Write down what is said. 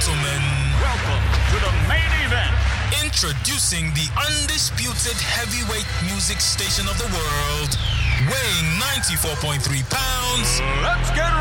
gentlemen, welcome to the main event. Introducing the undisputed heavyweight music station of the world, weighing 94.3 pounds. Let's get